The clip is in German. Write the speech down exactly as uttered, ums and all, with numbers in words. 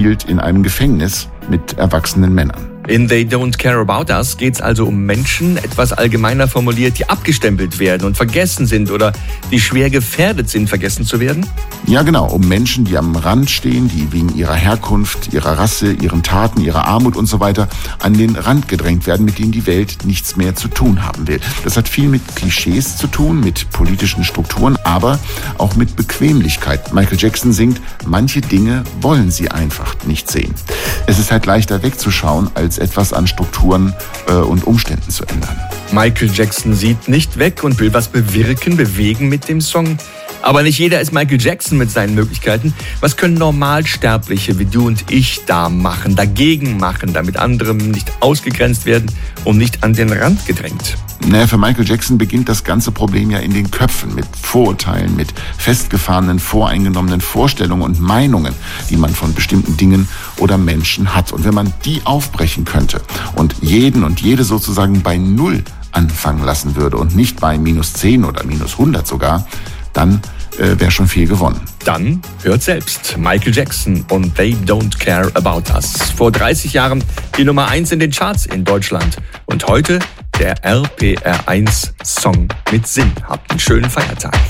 spielt in einem Gefängnis mit erwachsenen Männern. In They Don't Care About Us geht es also um Menschen, etwas allgemeiner formuliert, die abgestempelt werden und vergessen sind oder die schwer gefährdet sind, vergessen zu werden? Ja, genau, um Menschen, die am Rand stehen, die wegen ihrer Herkunft, ihrer Rasse, ihren Taten, ihrer Armut und so weiter an den Rand gedrängt werden, mit denen die Welt nichts mehr zu tun haben will. Das hat viel mit Klischees zu tun, mit politischen Strukturen, aber auch mit Bequemlichkeit. Michael Jackson singt, manche Dinge wollen sie einfach nicht sehen. Es ist halt leichter wegzuschauen, als etwas an Strukturen äh, und Umständen zu ändern. Michael Jackson sieht nicht weg und will was bewirken, bewegen mit dem Song. Aber nicht jeder ist Michael Jackson mit seinen Möglichkeiten. Was können Normalsterbliche wie du und ich da machen, dagegen machen, damit andere nicht ausgegrenzt werden und nicht an den Rand gedrängt? Naja, für Michael Jackson beginnt das ganze Problem ja in den Köpfen mit Vorurteilen, mit festgefahrenen, voreingenommenen Vorstellungen und Meinungen, die man von bestimmten Dingen oder Menschen hat. Und wenn man die aufbrechen könnte und jeden und jede sozusagen bei Null anfangen lassen würde und nicht bei minus zehn oder minus hundert sogar, dann äh, wäre schon viel gewonnen. Dann hört selbst Michael Jackson und They Don't Care About Us. Vor dreißig Jahren die Nummer eins in den Charts in Deutschland. Und heute der R P R eins Song mit Sinn. Habt einen schönen Feiertag.